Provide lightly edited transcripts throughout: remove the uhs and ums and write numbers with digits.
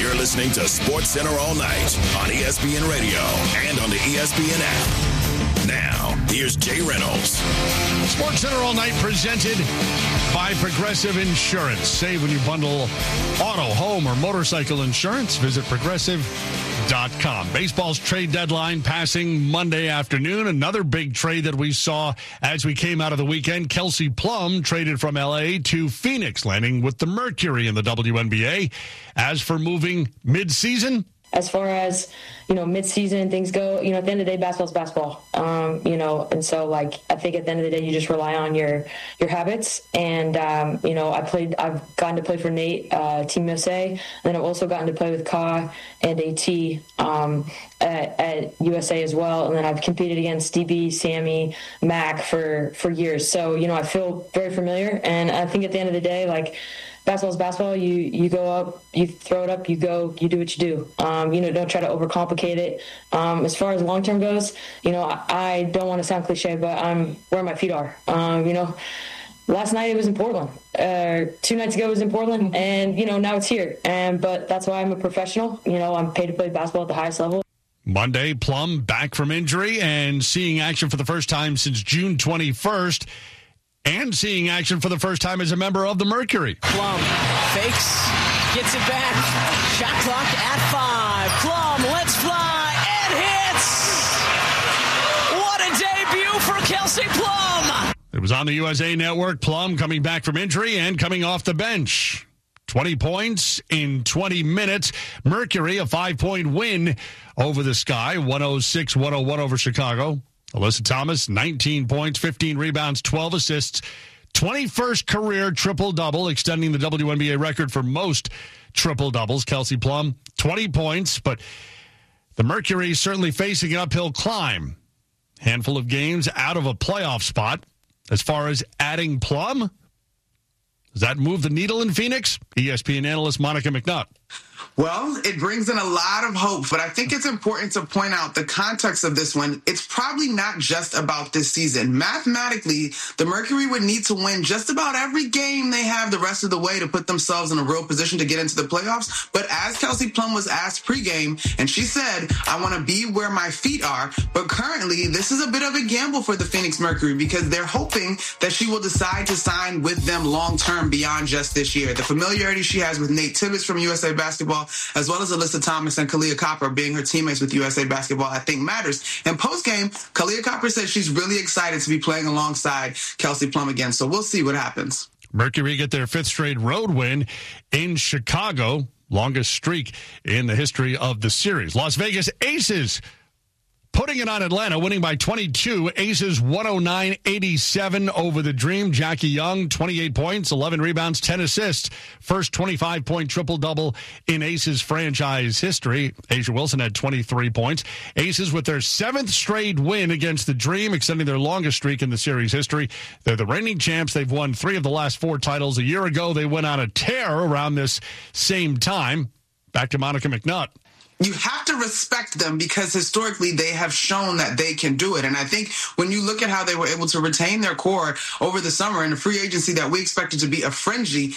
You're listening to Sports Center all night on ESPN Radio and on the ESPN app. Now, here's Jay Reynolds. Sports Center all night presented by Progressive Insurance. Save when you bundle auto, home, or motorcycle insurance. Visit Progressive.com. Baseball's trade deadline passing Monday afternoon. Another big trade that we saw as we came out of the weekend. Kelsey Plum traded from L.A. to Phoenix, landing with the Mercury in the WNBA. As for moving mid-season, as far as, mid-season things go, at the end of the day, basketball's basketball, and so, I think at the end of the day, you just rely on your habits. And, I've gotten to play for Nate, Team USA, and then I've also gotten to play with Ka and AT at USA as well. And then I've competed against DB, Sammy, Mac for years. So, I feel very familiar. And I think at the end of the day, basketball is basketball. You go up, you throw it up, you go, you do what you do. Don't try to overcomplicate it. As far as long term goes, I don't want to sound cliche, but I'm where my feet are. Last night it was in Portland. 2 nights ago it was in Portland, and now it's here. But that's why I'm a professional. I'm paid to play basketball at the highest level. Monday, Plum back from injury and seeing action for the first time since June 21st. And seeing action for the first time as a member of the Mercury. Plum fakes, gets it back. Shot clock at 5. Plum lets fly and hits. What a debut for Kelsey Plum. It was on the USA Network. Plum coming back from injury and coming off the bench. 20 points in 20 minutes. Mercury, a 5-point win over the Sky. 106-101 over Chicago. Alyssa Thomas, 19 points, 15 rebounds, 12 assists, 21st career triple-double, extending the WNBA record for most triple-doubles. Kelsey Plum, 20 points, but the Mercury certainly facing an uphill climb. Handful of games out of a playoff spot. As far as adding Plum, does that move the needle in Phoenix? ESPN analyst Monica McNutt. Well, it brings in a lot of hope, but I think it's important to point out the context of this one. It's probably not just about this season. Mathematically, the Mercury would need to win just about every game they have the rest of the way to put themselves in a real position to get into the playoffs. But as Kelsey Plum was asked pregame, and she said, I want to be where my feet are. But currently, this is a bit of a gamble for the Phoenix Mercury because they're hoping that she will decide to sign with them long-term beyond just this year. The familiarity she has with Nate Tibbetts from USA Basketball, as well as Alyssa Thomas and Kalia Copper being her teammates with USA Basketball, I think matters. And post-game, Kalia Copper said she's really excited to be playing alongside Kelsey Plum again. So we'll see what happens. Mercury get their 5th straight road win in Chicago, longest streak in the history of the series. Las Vegas Aces putting it on Atlanta, winning by 22. Aces 109-87 over the Dream. Jackie Young, 28 points, 11 rebounds, 10 assists. First 25-point triple-double in Aces franchise history. A'ja Wilson had 23 points. Aces with their 7th straight win against the Dream, extending their longest streak in the series history. They're the reigning champs. They've won 3 of the last 4 titles. A year ago, they went on a tear around this same time. Back to Monica McNutt. You have to respect them because historically they have shown that they can do it. And I think when you look at how they were able to retain their core over the summer in a free agency that we expected to be a frenzy,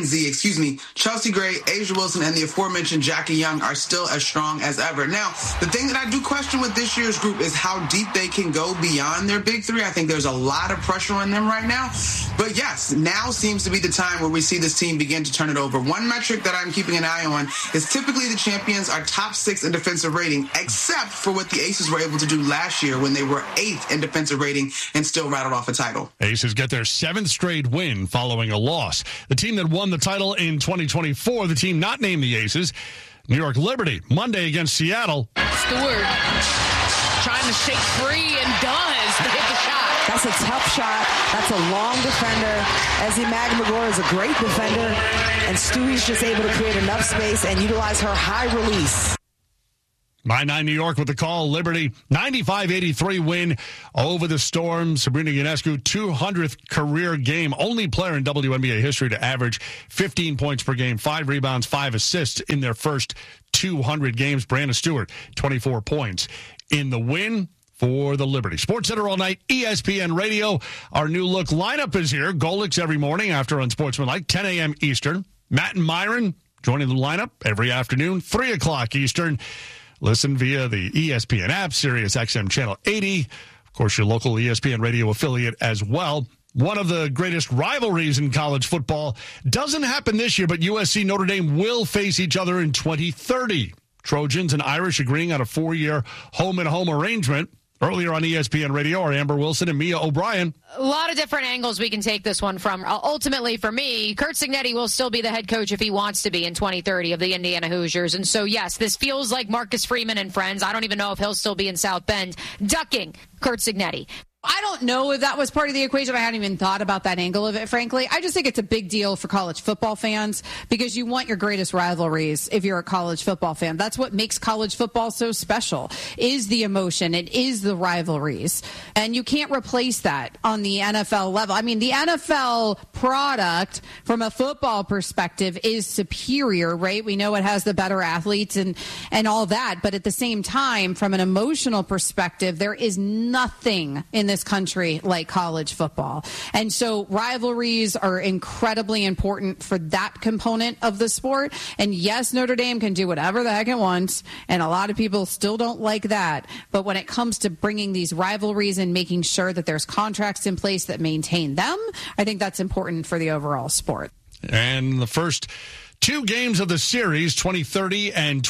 Chelsea Gray, A'ja Wilson, and the aforementioned Jackie Young are still as strong as ever. Now, the thing that I do question with this year's group is how deep they can go beyond their big 3. I think there's a lot of pressure on them right now. But yes, now seems to be the time where we see this team begin to turn it over. One metric that I'm keeping an eye on is typically the champions are top 6 in defensive rating, except for what the Aces were able to do last year when they were 8th in defensive rating and still rattled off a title. Aces get their 7th straight win following a loss. The team that won the title in 2024, the team not named the Aces, New York Liberty, Monday against Seattle. Stewart trying to shake free and does to hit the shot. That's a tough shot. That's a long defender. Ezzie Magmagor is a great defender, and Stewie's just able to create enough space and utilize her high release. My 9 New York with the call. Liberty, 95-83 win over the Storm. Sabrina Ionescu, 200th career game. Only player in WNBA history to average 15 points per game, 5 rebounds, 5 assists in their first 200 games. Brianna Stewart, 24 points in the win for the Liberty. Sports Center all night, ESPN Radio. Our new look lineup is here. Golix every morning after Unsportsmanlike, 10 a.m. Eastern. Matt and Myron joining the lineup every afternoon, 3 o'clock Eastern. Listen via the ESPN app, Sirius XM Channel 80. Of course, your local ESPN radio affiliate as well. One of the greatest rivalries in college football doesn't happen this year, but USC Notre Dame will face each other in 2030. Trojans and Irish agreeing on a 4-year home-and-home arrangement. Earlier on ESPN Radio are Amber Wilson and Mia O'Brien. A lot of different angles we can take this one from. Ultimately, for me, Curt Cignetti will still be the head coach if he wants to be in 2030 of the Indiana Hoosiers. And so, yes, this feels like Marcus Freeman and friends. I don't even know if he'll still be in South Bend, ducking Curt Cignetti. I don't know if that was part of the equation. I hadn't even thought about that angle of it, frankly. I just think it's a big deal for college football fans because you want your greatest rivalries if you're a college football fan. That's what makes college football so special, is the emotion. It is the rivalries. And you can't replace that on the NFL level. I mean, the NFL product from a football perspective is superior, right? We know it has the better athletes and all that. But at the same time, from an emotional perspective, there is nothing in this country like college football. And so rivalries are incredibly important for that component of the sport. And yes, Notre Dame can do whatever the heck it wants. And a lot of people still don't like that. But when it comes to bringing these rivalries and making sure that there's contracts in place that maintain them, I think that's important for the overall sport. And the first 2 games of the series, 2030 and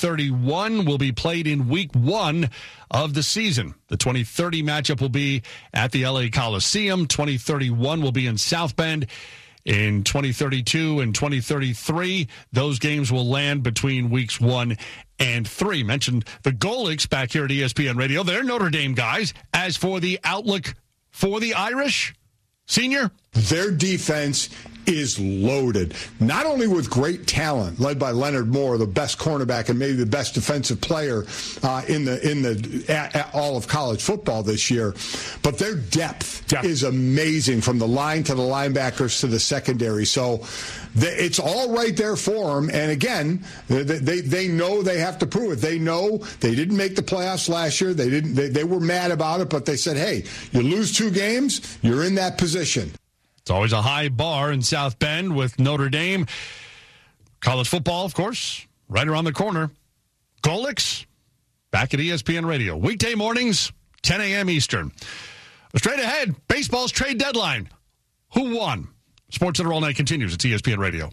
2031, will be played in week 1 of the season. The 2030 matchup will be at the LA Coliseum. 2031 will be in South Bend. In 2032 and 2033, those games will land between weeks 1 and 3. Mentioned the Golics back here at ESPN Radio. They're Notre Dame guys. As for the outlook for the Irish, Senior? Their defense is loaded, not only with great talent led by Leonard Moore, the best cornerback and maybe the best defensive player in all of college football this year, but their depth is amazing from the line to the linebackers to the secondary. So it's all right there for them. And again, they know they have to prove it. They know they didn't make the playoffs last year. They were mad about it, but they said, hey, you lose 2 games, you're in that position. It's always a high bar in South Bend with Notre Dame. College football, of course, right around the corner. Golics, back at ESPN Radio. Weekday mornings, 10 a.m. Eastern. Straight ahead, baseball's trade deadline. Who won? SportsCenter All Night continues at ESPN Radio.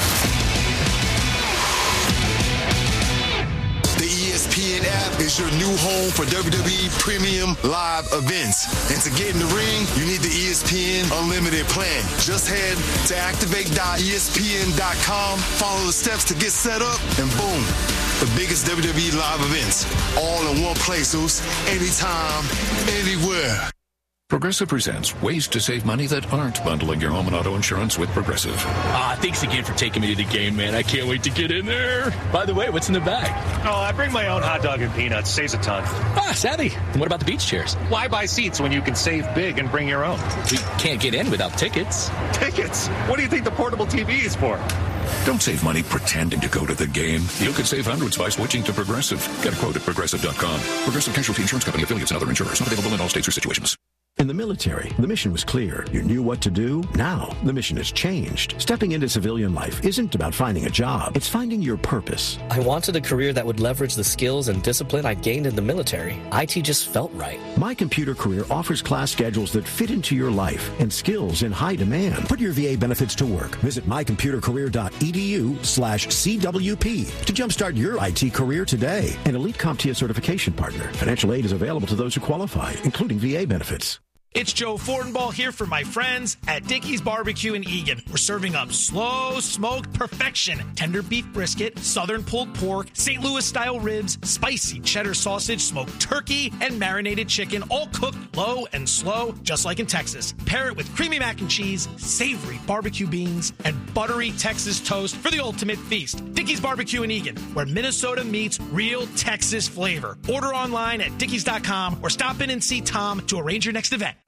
ESPN app is your new home for WWE premium live events. And to get in the ring, you need the ESPN Unlimited plan. Just head to activate.espn.com, follow the steps to get set up, and boom, the biggest WWE live events all in one place, anytime, anywhere. Progressive presents ways to save money that aren't bundling your home and auto insurance with Progressive. Thanks again for taking me to the game, man. I can't wait to get in there. By the way, what's in the bag? Oh, I bring my own hot dog and peanuts. Saves a ton. Savvy. And what about the beach chairs? Why buy seats when you can save big and bring your own? We can't get in without tickets. Tickets? What do you think the portable TV is for? Don't save money pretending to go to the game. You could save hundreds by switching to Progressive. Get a quote at Progressive.com. Progressive Casualty Insurance Company, affiliates, and other insurers. Not available in all states or situations. In the military, the mission was clear. You knew what to do. Now, the mission has changed. Stepping into civilian life isn't about finding a job. It's finding your purpose. I wanted a career that would leverage the skills and discipline I gained in the military. IT just felt right. My Computer Career offers class schedules that fit into your life and skills in high demand. Put your VA benefits to work. Visit mycomputercareer.edu/CWP to jumpstart your IT career today. An elite CompTIA certification partner. Financial aid is available to those who qualify, including VA benefits. It's Joe Fortenbaugh here for my friends at Dickey's Barbecue in Eagan. We're serving up slow smoked perfection, tender beef brisket, southern pulled pork, St. Louis style ribs, spicy cheddar sausage, smoked turkey, and marinated chicken, all cooked low and slow, just like in Texas. Pair it with creamy mac and cheese, savory barbecue beans, and buttery Texas toast for the ultimate feast. Dickey's Barbecue in Eagan, where Minnesota meets real Texas flavor. Order online at dickeys.com or stop in and see Tom to arrange your next event.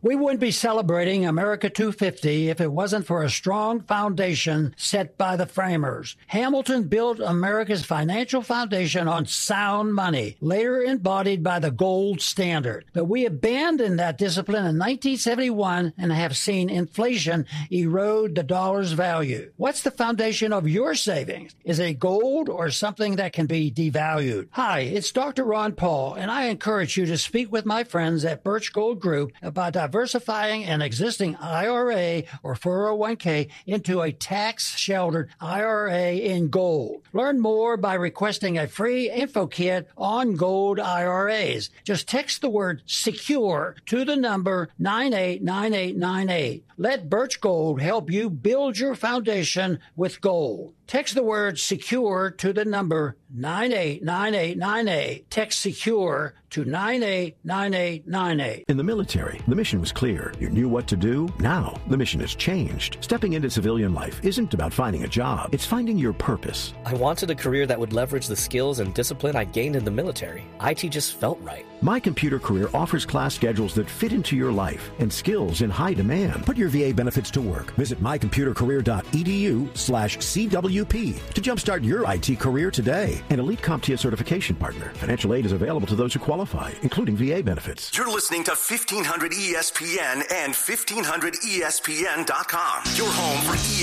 We wouldn't be celebrating America 250 if it wasn't for a strong foundation set by the framers. Hamilton built America's financial foundation on sound money, later embodied by the gold standard. But we abandoned that discipline in 1971 and have seen inflation erode the dollar's value. What's the foundation of your savings? Is it gold or something that can be devalued? Hi, it's Dr. Ron Paul, and I encourage you to speak with my friends at Birch Gold Group about diversifying an existing IRA or 401k into a tax-sheltered IRA in gold. Learn more by requesting a free info kit on gold IRAs. Just text the word SECURE to the number 989898. Let Birch Gold help you build your foundation with gold. Text the word SECURE to the number 989898. Text SECURE to 989898. In the military, the mission was clear. You knew what to do. Now, the mission has changed. Stepping into civilian life isn't about finding a job. It's finding your purpose. I wanted a career that would leverage the skills and discipline I gained in the military. IT just felt right. My Computer Career offers class schedules that fit into your life and skills in high demand. Put your VA benefits to work. Visit mycomputercareer.edu/CWP to jumpstart your IT career today. An elite CompTIA certification partner. Financial aid is available to those who qualify, including VA benefits. You're listening to 1500 ESPN and 1500ESPN.com. Your home for ESPN.